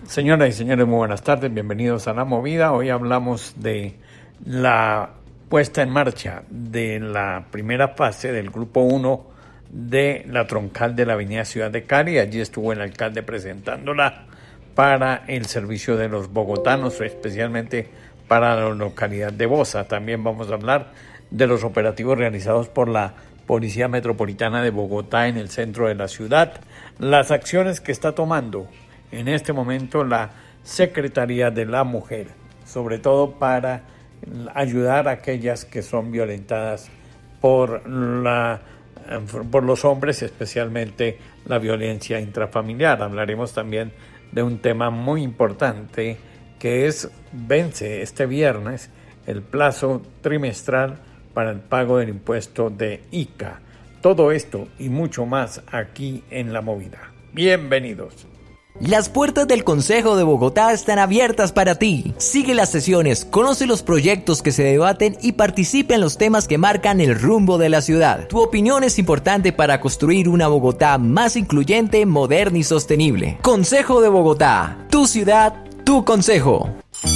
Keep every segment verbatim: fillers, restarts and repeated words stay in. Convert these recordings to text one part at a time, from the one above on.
Señoras y señores, muy buenas tardes, bienvenidos a La Movida. Hoy hablamos de la puesta en marcha de la primera fase del Grupo uno de la troncal de la avenida Ciudad de Cali. Allí estuvo el alcalde presentándola para el servicio de los bogotanos, especialmente para la localidad de Bosa. También vamos a hablar de los operativos realizados por la Policía Metropolitana de Bogotá en el centro de la ciudad, las acciones que está tomando en este momento la Secretaría de la Mujer, sobre todo para ayudar a aquellas que son violentadas por la por los hombres, especialmente la violencia intrafamiliar. Hablaremos también de un tema muy importante que es, vence este viernes el plazo trimestral para el pago del impuesto de I C A. Todo esto y mucho más aquí en La Movida. Bienvenidos. Las puertas del Consejo de Bogotá están abiertas para ti. Sigue las sesiones, conoce los proyectos que se debaten y participa en los temas que marcan el rumbo de la ciudad. Tu opinión es importante para construir una Bogotá más incluyente, moderna y sostenible. Consejo de Bogotá, tu ciudad, tu consejo.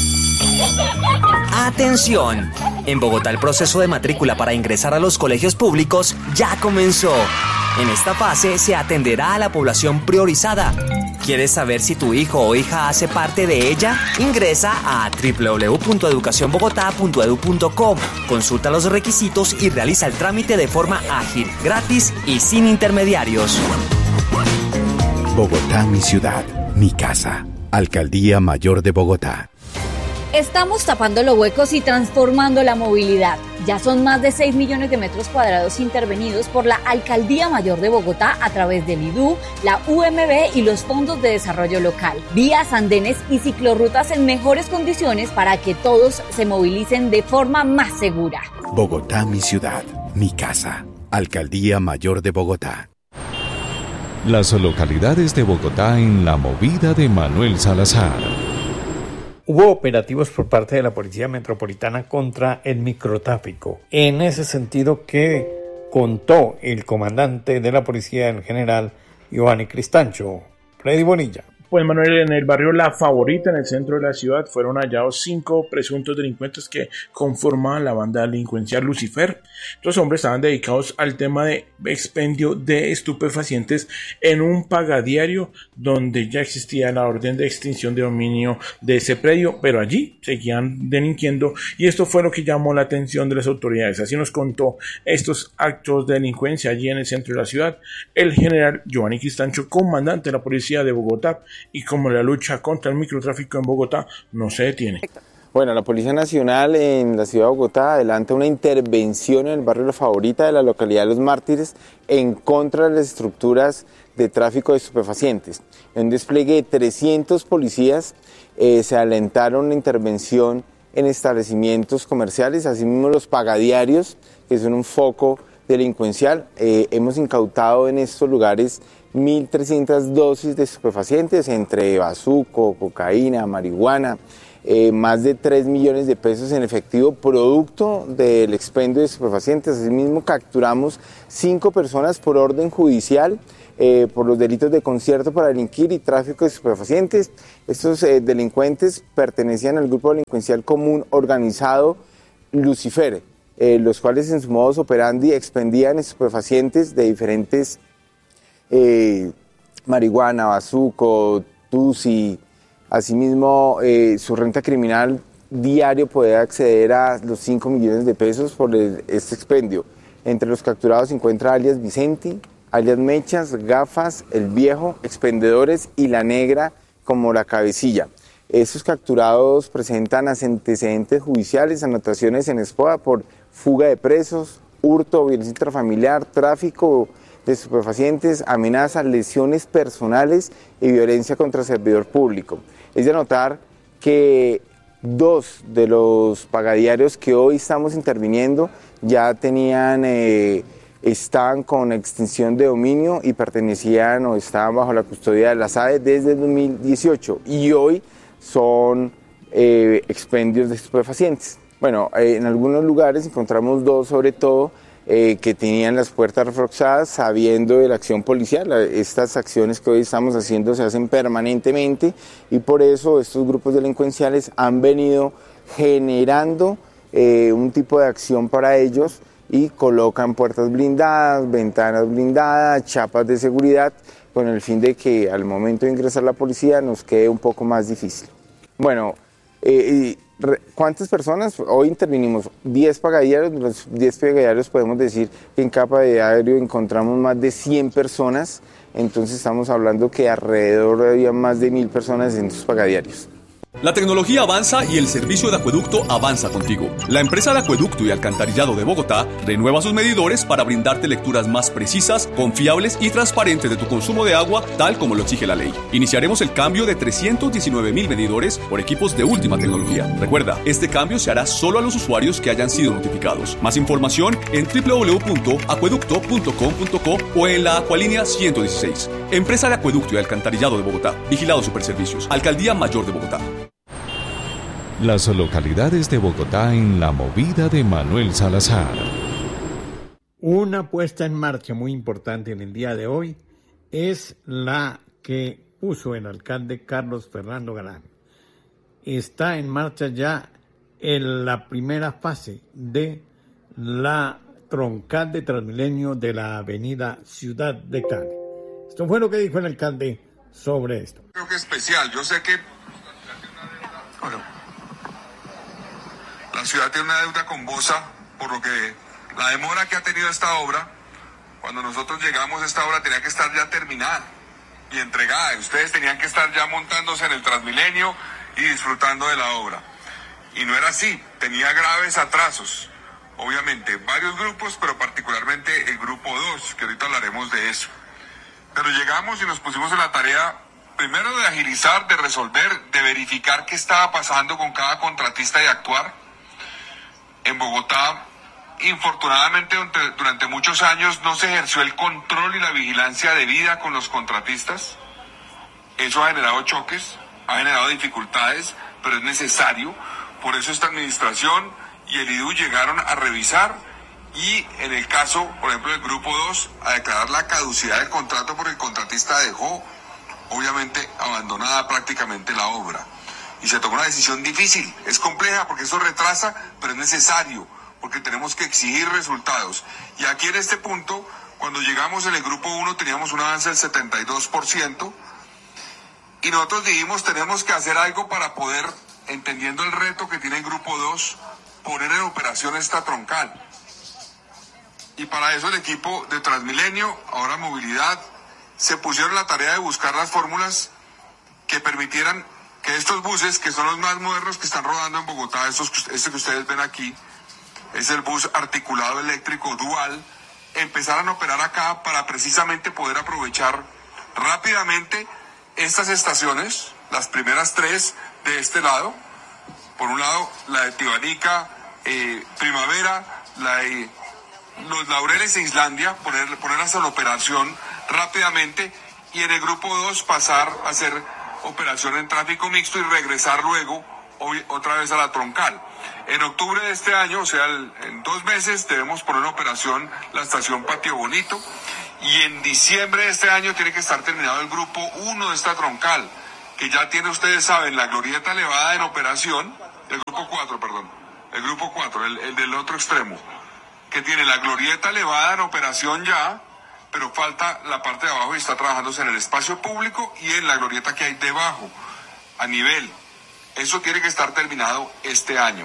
¡Atención! En Bogotá el proceso de matrícula para ingresar a los colegios públicos ya comenzó. En esta fase se atenderá a la población priorizada. ¿Quieres saber si tu hijo o hija hace parte de ella? Ingresa a doble u doble u doble u punto educación bogotá punto e d u punto com, consulta los requisitos y realiza el trámite de forma ágil, gratis y sin intermediarios. Bogotá, mi ciudad, mi casa. Alcaldía Mayor de Bogotá. Estamos tapando los huecos y transformando la movilidad. Ya son más de seis millones de metros cuadrados intervenidos por la Alcaldía Mayor de Bogotá a través del I D U, la U M B y los fondos de desarrollo local. Vías, andenes y ciclorrutas en mejores condiciones para que todos se movilicen de forma más segura. Bogotá, mi ciudad, mi casa. Alcaldía Mayor de Bogotá. Las localidades de Bogotá en La Movida de Manuel Salazar. Hubo operativos por parte de la Policía Metropolitana contra el microtráfico. En ese sentido que contó el comandante de la policía, el general Giovanni Cristancho. Freddy Bonilla. Pues Manuel, en el barrio La Favorita, en el centro de la ciudad, fueron hallados cinco presuntos delincuentes que conformaban la banda delincuencial Lucifer. Estos hombres estaban dedicados al tema de expendio de estupefacientes en un pagadiario donde ya existía la orden de extinción de dominio de ese predio, pero allí seguían delinquiendo y esto fue lo que llamó la atención de las autoridades. Así nos contó estos actos de delincuencia allí en el centro de la ciudad el general Giovanni Cristancho, comandante de la policía de Bogotá, y como la lucha contra el microtráfico en Bogotá no se detiene. Bueno, la Policía Nacional en la ciudad de Bogotá adelanta una intervención en el barrio La Favorita de la localidad de Los Mártires en contra de las estructuras de tráfico de estupefacientes. En un despliegue de trescientos policías eh, se alentaron una intervención en establecimientos comerciales, asimismo los pagadiarios, que son un foco delincuencial. Eh, hemos incautado en estos lugares mil trescientas dosis de estupefacientes entre bazuco, cocaína, marihuana, eh, más de tres millones de pesos en efectivo producto del expendio de estupefacientes. Asimismo capturamos cinco personas por orden judicial eh, por los delitos de concierto para delinquir y tráfico de estupefacientes. Estos eh, delincuentes pertenecían al grupo delincuencial común organizado Lucifer, eh, los cuales en su modus operandi expendían estupefacientes de diferentes Eh, marihuana, bazuco, tusi. Asimismo, eh, su renta criminal diario puede acceder a los cinco millones de pesos por el, este expendio. Entre los capturados se encuentra alias Vicenti, alias Mechas, Gafas, El Viejo, Expendedores y La Negra como la cabecilla. Estos capturados presentan antecedentes judiciales, anotaciones en ESPOA por fuga de presos, hurto, violencia intrafamiliar, tráfico de estupefacientes, amenazas, lesiones personales y violencia contra servidor público. Es de notar que dos de los pagadiarios que hoy estamos interviniendo ya tenían, eh, estaban con extinción de dominio y pertenecían o estaban bajo la custodia de la S A E desde el dos mil dieciocho y hoy son eh, expendios de estupefacientes. Bueno, eh, en algunos lugares encontramos dos sobre todo eh, que tenían las puertas reforzadas sabiendo de la acción policial. Estas acciones que hoy estamos haciendo se hacen permanentemente y por eso estos grupos delincuenciales han venido generando eh, un tipo de acción para ellos y colocan puertas blindadas, ventanas blindadas, chapas de seguridad, con el fin de que al momento de ingresar la policía nos quede un poco más difícil. Bueno, eh, ¿cuántas personas? Hoy intervinimos diez pagadiarios, los diez pagadiarios podemos decir que en cada pagadiario encontramos más de cien personas, entonces estamos hablando que alrededor había más de mil personas en estos pagadiarios. La tecnología avanza y el servicio de acueducto avanza contigo. La empresa de acueducto y alcantarillado de Bogotá renueva sus medidores para brindarte lecturas más precisas, confiables y transparentes de tu consumo de agua, tal como lo exige la ley. Iniciaremos el cambio de trescientos diecinueve mil medidores por equipos de última tecnología. Recuerda, este cambio se hará solo a los usuarios que hayan sido notificados. Más información en doble u doble u doble u punto acueducto punto com punto co o en la Acualínea ciento dieciséis. Empresa de acueducto y alcantarillado de Bogotá. Vigilado Superservicios. Alcaldía Mayor de Bogotá. Las localidades de Bogotá en la movida de Manuel Salazar. Una puesta en marcha muy importante en el día de hoy es la que puso el alcalde Carlos Fernando Galán. Está en marcha ya en la primera fase de la troncal de Transmilenio de la avenida Ciudad de Cali. Esto fue lo que dijo el alcalde sobre esto. Creo que especial, yo sé que bueno, la ciudad tiene una deuda con Bosa por lo que la demora que ha tenido esta obra. Cuando nosotros llegamos, esta obra tenía que estar ya terminada y entregada. Ustedes tenían que estar ya montándose en el Transmilenio y disfrutando de la obra. Y no era así, tenía graves atrasos. Obviamente, varios grupos, pero particularmente el grupo dos, que ahorita hablaremos de eso. Pero llegamos y nos pusimos en la tarea, primero de agilizar, de resolver, de verificar qué estaba pasando con cada contratista y actuar. En Bogotá, infortunadamente, durante muchos años no se ejerció el control y la vigilancia debida con los contratistas. Eso ha generado choques, ha generado dificultades, pero es necesario. Por eso esta administración y el I D U llegaron a revisar y, en el caso, por ejemplo, del Grupo dos, a declarar la caducidad del contrato porque el contratista dejó, obviamente, abandonada prácticamente la obra. Y se tomó una decisión difícil, es compleja porque eso retrasa, pero es necesario, porque tenemos que exigir resultados. Y aquí en este punto, cuando llegamos en el Grupo uno teníamos un avance del setenta y dos por ciento, y nosotros dijimos tenemos que hacer algo para poder, entendiendo el reto que tiene el Grupo dos, poner en operación esta troncal. Y para eso el equipo de Transmilenio, ahora Movilidad, se pusieron la tarea de buscar las fórmulas que permitieran que estos buses, que son los más modernos que están rodando en Bogotá, estos, este que ustedes ven aquí, es el bus articulado eléctrico dual, empezaran a operar acá para precisamente poder aprovechar rápidamente estas estaciones, las primeras tres de este lado. Por un lado, la de Tibanica, eh, Primavera, la de Los Laureles e Islandia, poner, ponerlas en operación rápidamente, y en el Grupo dos pasar a hacer operación en tráfico mixto y regresar luego hoy, otra vez a la troncal. En octubre de este año, o sea, el, en dos meses, debemos poner en operación la estación Patio Bonito, y en diciembre de este año tiene que estar terminado el Grupo uno de esta troncal, que ya tiene, ustedes saben, la glorieta elevada en operación, el Grupo cuatro, perdón, el Grupo cuatro, el, el del otro extremo, que tiene la glorieta elevada en operación ya, pero falta la parte de abajo y está trabajándose en el espacio público y en la glorieta que hay debajo, a nivel. Eso tiene que estar terminado este año.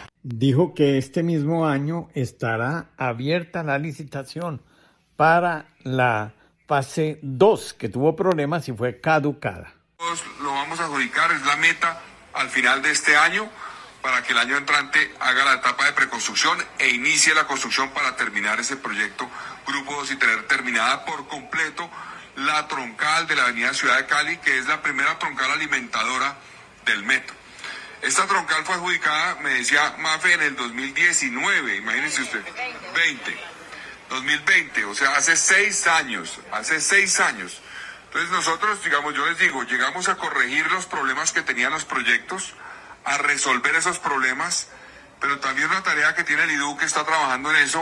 Dijo que este mismo año estará abierta la licitación para la fase dos, que tuvo problemas y fue caducada. Lo vamos a adjudicar, es la meta al final de este año, para que el año entrante haga la etapa de preconstrucción e inicie la construcción para terminar ese proyecto Grupo dos y tener terminada por completo la troncal de la avenida Ciudad de Cali, que es la primera troncal alimentadora del metro. Esta troncal fue adjudicada, me decía Mafe, en el dos mil diecinueve, imagínense usted, veinte, dos mil veinte, o sea, hace seis años, hace seis años. Entonces nosotros, digamos, yo les digo, llegamos a corregir los problemas que tenían los proyectos, a resolver esos problemas, pero también una tarea que tiene el I D U, que está trabajando en eso,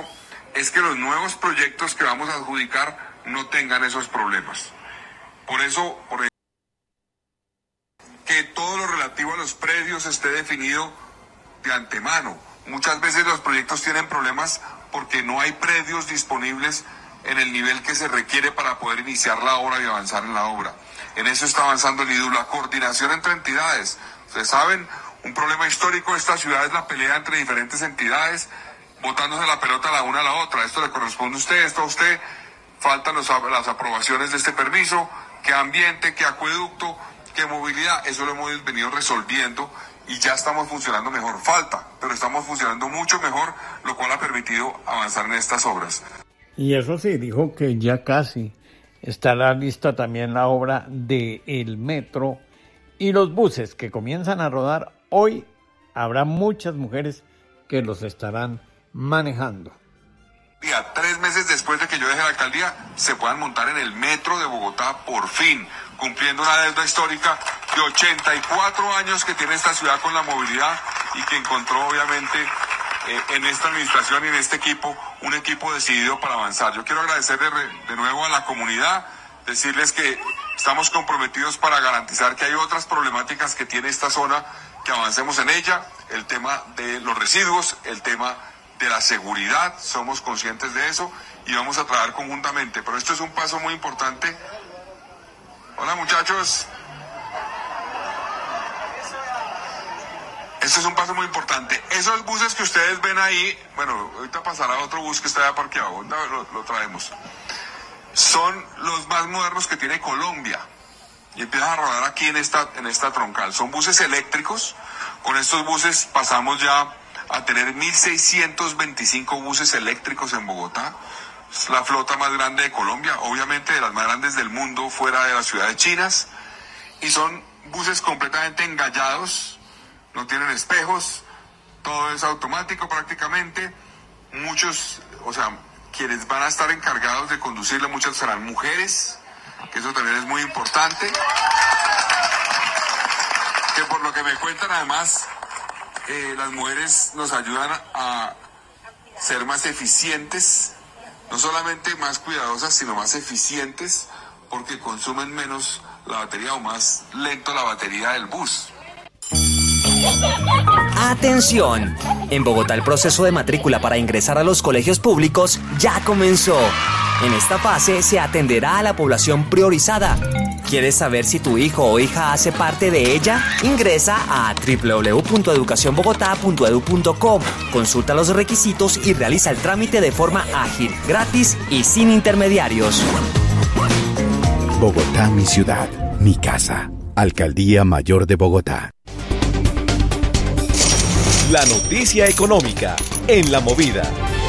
es que los nuevos proyectos que vamos a adjudicar no tengan esos problemas. Por eso, por ejemplo, que todo lo relativo a los predios esté definido de antemano. Muchas veces los proyectos tienen problemas porque no hay predios disponibles en el nivel que se requiere para poder iniciar la obra y avanzar en la obra. En eso está avanzando el I D U, la coordinación entre entidades. Ustedes saben, un problema histórico de esta ciudad es la pelea entre diferentes entidades, botándose la pelota la una a la otra. Esto le corresponde a usted, esto a usted. Faltan los, las aprobaciones de este permiso, qué ambiente, qué acueducto, qué movilidad. Eso lo hemos venido resolviendo y ya estamos funcionando mejor. Falta, pero estamos funcionando mucho mejor, lo cual ha permitido avanzar en estas obras. Y eso sí, dijo que ya casi estará lista también la obra del metro y los buses que comienzan a rodar hoy. Habrá muchas mujeres que los estarán manejando. Día, tres meses después de que yo deje la alcaldía, se puedan montar en el metro de Bogotá por fin, cumpliendo una deuda histórica de ochenta y cuatro años que tiene esta ciudad con la movilidad y que encontró obviamente eh, en esta administración y en este equipo un equipo decidido para avanzar. Yo quiero agradecer de, de nuevo a la comunidad, decirles que estamos comprometidos para garantizar que hay otras problemáticas que tiene esta zona, que avancemos en ella, el tema de los residuos, el tema de la seguridad, somos conscientes de eso y vamos a trabajar conjuntamente, pero esto es un paso muy importante. Hola muchachos. Esto es un paso muy importante. Esos buses que ustedes ven ahí, bueno, ahorita pasará otro bus que está ya parqueado, lo, lo traemos. Son los más modernos que tiene Colombia y empiezan a rodar aquí en esta, en esta troncal. Son buses eléctricos. Con estos buses pasamos ya a tener mil seiscientos veinticinco buses eléctricos en Bogotá. Es la flota más grande de Colombia, obviamente de las más grandes del mundo fuera de las ciudades chinas. Y son buses completamente engallados, no tienen espejos, todo es automático prácticamente. Muchos, o sea, quienes van a estar encargados de conducirlo, muchas serán mujeres, que eso también es muy importante. Que por lo que me cuentan además, Eh, las mujeres nos ayudan a ser más eficientes, no solamente más cuidadosas, sino más eficientes, porque consumen menos la batería o más lento la batería del bus. ¡Atención! En Bogotá el proceso de matrícula para ingresar a los colegios públicos ya comenzó. En esta fase se atenderá a la población priorizada. ¿Quieres saber si tu hijo o hija hace parte de ella? Ingresa a doble u doble u doble u punto educación bogotá punto e d u punto co, consulta los requisitos y realiza el trámite de forma ágil, gratis y sin intermediarios. Bogotá, mi ciudad, mi casa. Alcaldía Mayor de Bogotá. La noticia económica en La Movida.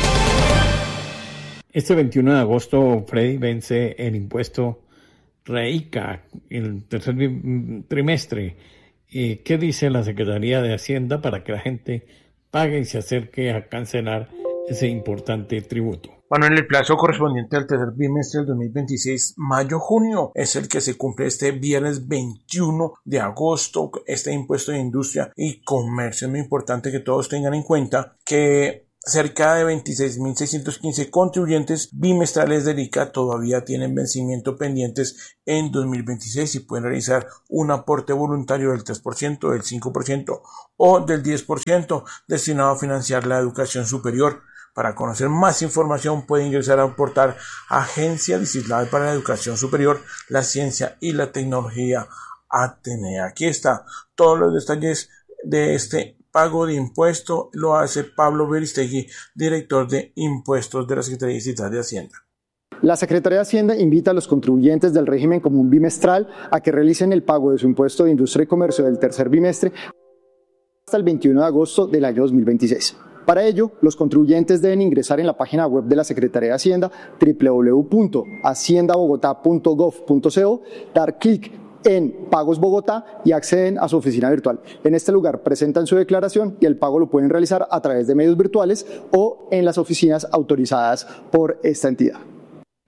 Este veintiuno de agosto, Freddy, vence el impuesto REICA, el tercer trimestre. Eh, ¿Qué dice la Secretaría de Hacienda para que la gente pague y se acerque a cancelar ese importante tributo? Bueno, en el plazo correspondiente al tercer bimestre del dos mil veintiséis, mayo-junio, es el que se cumple este viernes veintiuno de agosto, este impuesto de industria y comercio. Es muy importante que todos tengan en cuenta que cerca de veintiséis mil seiscientos quince contribuyentes bimestrales del I C A todavía tienen vencimiento pendientes en dos mil veintiséis y pueden realizar un aporte voluntario del tres por ciento, del cinco por ciento o del diez por ciento destinado a financiar la educación superior. Para conocer más información puede ingresar a portal Agencia Distrital para la Educación Superior, la Ciencia y la Tecnología Atenea. Aquí está todos los detalles de este pago de impuesto. Lo hace Pablo Beristegui, director de impuestos de la Secretaría Distrital de Hacienda. La Secretaría de Hacienda invita a los contribuyentes del régimen común bimestral a que realicen el pago de su impuesto de industria y comercio del tercer bimestre hasta el veintiuno de agosto del año dos mil veintiséis. Para ello, los contribuyentes deben ingresar en la página web de la Secretaría de Hacienda doble u doble u doble u punto hacienda bogotá punto gov punto co, dar clic en Pagos Bogotá y acceden a su oficina virtual. En este lugar presentan su declaración y el pago lo pueden realizar a través de medios virtuales o en las oficinas autorizadas por esta entidad.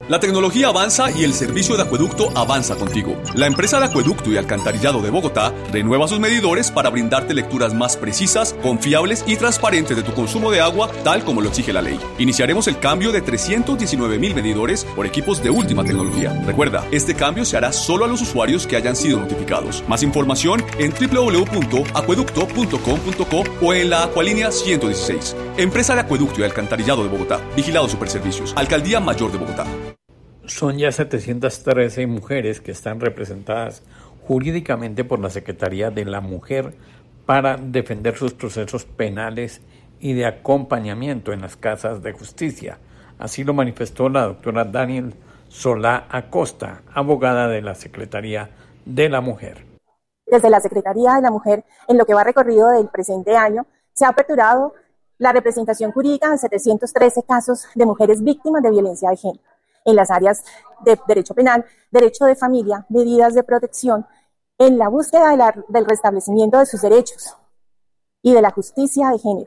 La tecnología avanza y el servicio de acueducto avanza contigo. La empresa de acueducto y alcantarillado de Bogotá renueva sus medidores para brindarte lecturas más precisas, confiables y transparentes de tu consumo de agua, tal como lo exige la ley. Iniciaremos el cambio de trescientos diecinueve mil medidores por equipos de última tecnología. Recuerda, este cambio se hará solo a los usuarios que hayan sido notificados. Más información en doble u doble u doble u punto acueducto punto com punto co o en la Acualínea ciento dieciséis. Empresa de acueducto y alcantarillado de Bogotá. Vigilado Superservicios. Alcaldía Mayor de Bogotá. Son ya setecientas trece mujeres que están representadas jurídicamente por la Secretaría de la Mujer para defender sus procesos penales y de acompañamiento en las casas de justicia. Así lo manifestó la doctora Daniel Solá Acosta, abogada de la Secretaría de la Mujer. Desde la Secretaría de la Mujer, en lo que va recorrido del presente año, se ha aperturado la representación jurídica de setecientos trece casos de mujeres víctimas de violencia de género, en las áreas de derecho penal, derecho de familia, medidas de protección, en la búsqueda de la, del restablecimiento de sus derechos y de la justicia de género.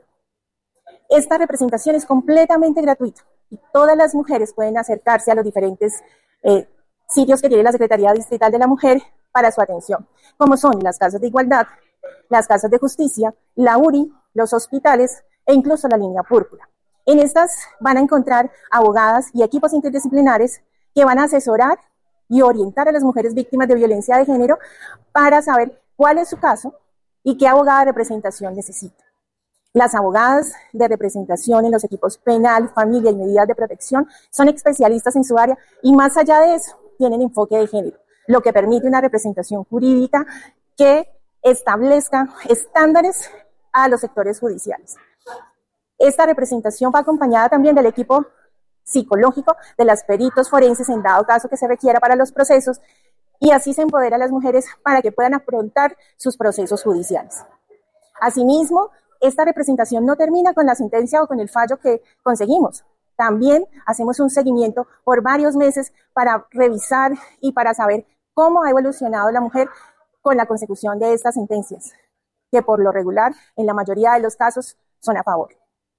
Esta representación es completamente gratuita y todas las mujeres pueden acercarse a los diferentes eh, sitios que tiene la Secretaría Distrital de la Mujer para su atención, como son las casas de igualdad, las casas de justicia, la U R I, los hospitales e incluso la línea púrpura. En estas van a encontrar abogadas y equipos interdisciplinares que van a asesorar y orientar a las mujeres víctimas de violencia de género para saber cuál es su caso y qué abogada de representación necesita. Las abogadas de representación en los equipos penal, familia y medidas de protección son especialistas en su área y más allá de eso tienen enfoque de género, lo que permite una representación jurídica que establezca estándares a los sectores judiciales. Esta representación va acompañada también del equipo psicológico, de los peritos forenses en dado caso que se requiera para los procesos, y así se empodera a las mujeres para que puedan afrontar sus procesos judiciales. Asimismo, esta representación no termina con la sentencia o con el fallo que conseguimos. También hacemos un seguimiento por varios meses para revisar y para saber cómo ha evolucionado la mujer con la consecución de estas sentencias, que por lo regular, en la mayoría de los casos, son a favor.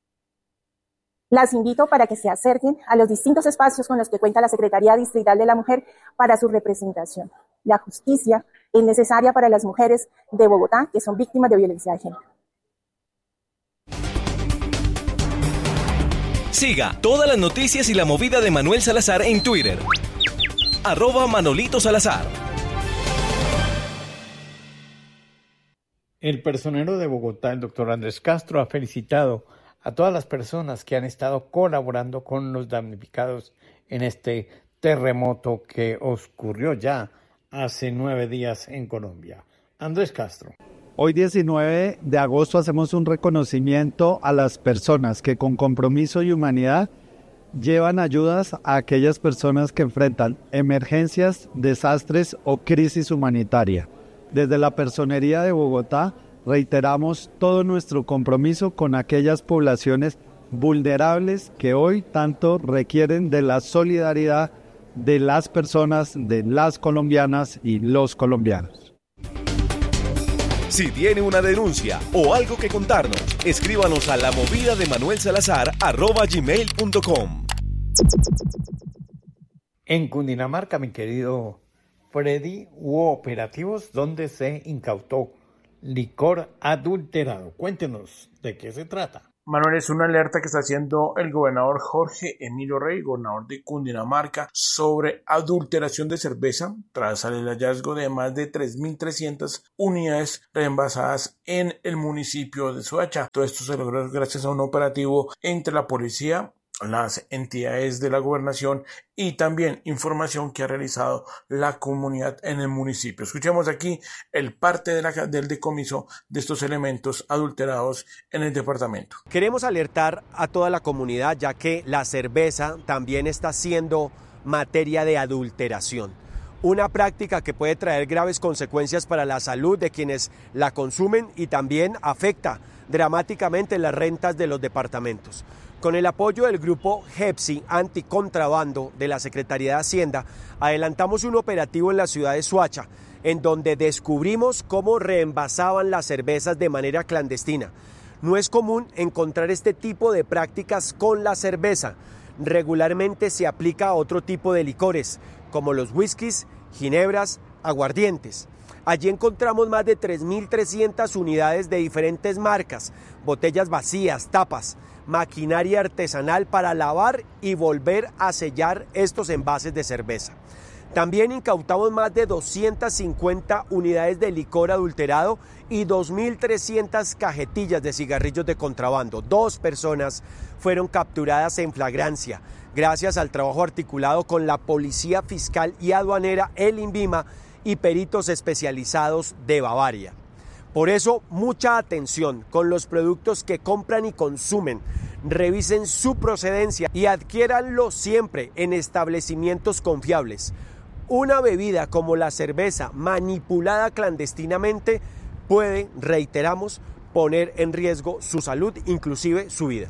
Las invito para que se acerquen a los distintos espacios con los que cuenta la Secretaría Distrital de la Mujer para su representación. La justicia es necesaria para las mujeres de Bogotá que son víctimas de violencia de género. Siga todas las noticias y la movida de Manuel Salazar en Twitter. Arroba Manolito Salazar. El personero de Bogotá, el doctor Andrés Castro, ha felicitado a todas las personas que han estado colaborando con los damnificados en este terremoto que ocurrió ya hace nueve días en Colombia. Andrés Castro. Hoy diecinueve de agosto hacemos un reconocimiento a las personas que con compromiso y humanidad llevan ayudas a aquellas personas que enfrentan emergencias, desastres o crisis humanitaria. Desde la Personería de Bogotá reiteramos todo nuestro compromiso con aquellas poblaciones vulnerables que hoy tanto requieren de la solidaridad de las personas, de las colombianas y los colombianos. Si tiene una denuncia o algo que contarnos, escríbanos a la movida de Manuel Salazar arroba gmail punto com. En Cundinamarca, mi querido Freddy, hubo operativos donde se incautó licor adulterado. Cuéntenos de qué se trata. Manuel, es una alerta que está haciendo el gobernador Jorge Emilio Rey, gobernador de Cundinamarca, sobre adulteración de cerveza tras el hallazgo de más de tres mil trescientas unidades reenvasadas en el municipio de Soacha. Todo esto se logró gracias a un operativo entre la policía, las entidades de la gobernación y también información que ha realizado la comunidad en el municipio. Escuchemos aquí el parte de la, del decomiso de estos elementos adulterados en el departamento. Queremos alertar a toda la comunidad, ya que la cerveza también está siendo materia de adulteración. Una práctica que puede traer graves consecuencias para la salud de quienes la consumen y también afecta dramáticamente las rentas de los departamentos. Con el apoyo del grupo Hepsi Anticontrabando de la Secretaría de Hacienda, adelantamos un operativo en la ciudad de Soacha, en donde descubrimos cómo reenvasaban las cervezas de manera clandestina. No es común encontrar este tipo de prácticas con la cerveza. regularmente se aplica a otro tipo de licores, como los whiskies, ginebras, aguardientes. Allí encontramos más de tres mil trescientas unidades de diferentes marcas, botellas vacías, tapas, maquinaria artesanal para lavar y volver a sellar estos envases de cerveza. También incautamos más de doscientas cincuenta unidades de licor adulterado y dos mil trescientas cajetillas de cigarrillos de contrabando. Dos personas fueron capturadas en flagrancia, gracias al trabajo articulado con la Policía Fiscal y Aduanera, el INVIMA y peritos especializados de Bavaria. Por eso, mucha atención con los productos que compran y consumen. Revisen su procedencia y adquiéranlo siempre en establecimientos confiables. Una bebida como la cerveza manipulada clandestinamente puede, reiteramos, poner en riesgo su salud, inclusive su vida.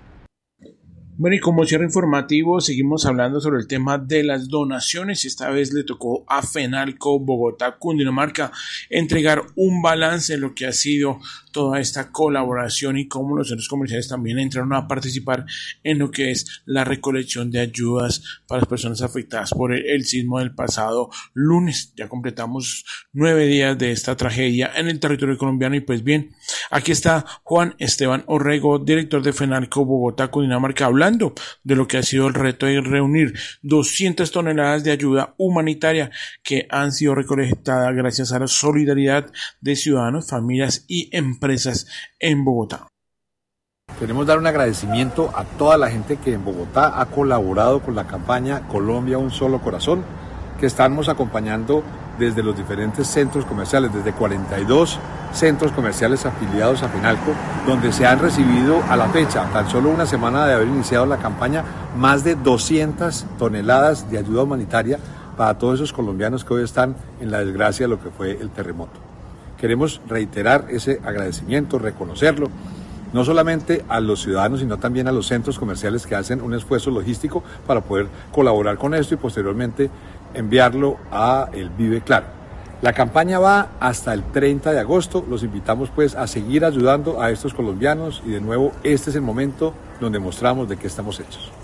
Bueno, y como cierre informativo, seguimos hablando sobre el tema de las donaciones. Esta vez le tocó a FENALCO Bogotá, Cundinamarca, entregar un balance de lo que ha sido toda esta colaboración y cómo los centros comerciales también entraron a participar en lo que es la recolección de ayudas para las personas afectadas por el, el sismo del pasado lunes. Ya completamos nueve días de esta tragedia en el territorio colombiano y pues bien, aquí está Juan Esteban Orrego, director de FENALCO Bogotá, Cundinamarca, hablando de lo que ha sido el reto de reunir doscientas toneladas de ayuda humanitaria que han sido recolectadas gracias a la solidaridad de ciudadanos, familias y empresas en Bogotá. Queremos dar un agradecimiento a toda la gente que en Bogotá ha colaborado con la campaña Colombia Un Solo Corazón, que estamos acompañando desde los diferentes centros comerciales, desde cuarenta y dos centros comerciales afiliados a FENALCO, donde se han recibido a la fecha, tan solo una semana de haber iniciado la campaña, más de doscientas toneladas de ayuda humanitaria para todos esos colombianos que hoy están en la desgracia de lo que fue el terremoto. Queremos reiterar ese agradecimiento, reconocerlo, no solamente a los ciudadanos, sino también a los centros comerciales que hacen un esfuerzo logístico para poder colaborar con esto y posteriormente enviarlo a el Vive Claro. La campaña va hasta el treinta de agosto, los invitamos pues a seguir ayudando a estos colombianos y de nuevo este es el momento donde mostramos de qué estamos hechos.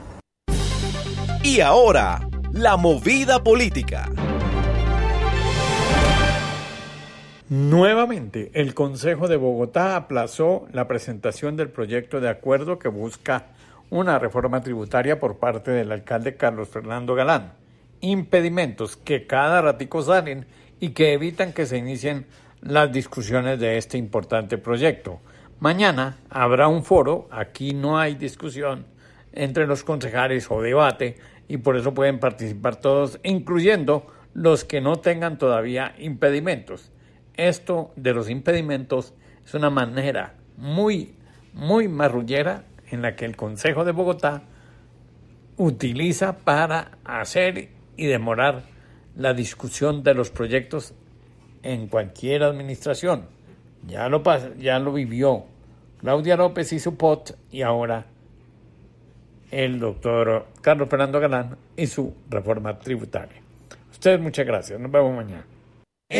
Y ahora, la movida política. Nuevamente, el Consejo de Bogotá aplazó la presentación del proyecto de acuerdo que busca una reforma tributaria por parte del alcalde Carlos Fernando Galán. Impedimentos que cada ratico salen y que evitan que se inicien las discusiones de este importante proyecto. Mañana habrá un foro, aquí no hay discusión entre los concejales o debate y por eso pueden participar todos, incluyendo los que no tengan todavía impedimentos. Esto de los impedimentos es una manera muy, muy marrullera en la que el Consejo de Bogotá utiliza para hacer y demorar la discusión de los proyectos en cualquier administración. Ya lo, ya lo vivió Claudia López y su P O T y ahora el doctor Carlos Fernando Galán y su reforma tributaria. Ustedes muchas gracias. Nos vemos mañana.